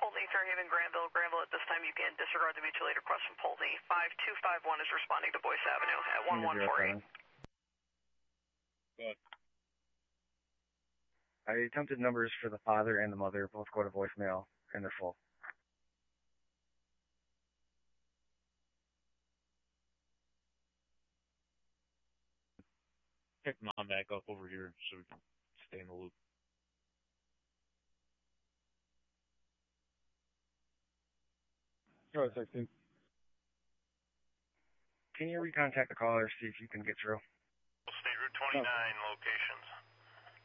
Polteny, Fairhaven, Granville. Granville, at this time you can disregard the mutual aid request from Polteny. 5251 is responding to Boyce Avenue at 1148. Good. I attempted numbers for the father and the mother. Both go to voicemail, and they're full. Pick mom back up over here so we can stay in the loop. Sure, 16. Can you recontact the caller, see if you can get through? State Route 29 locations.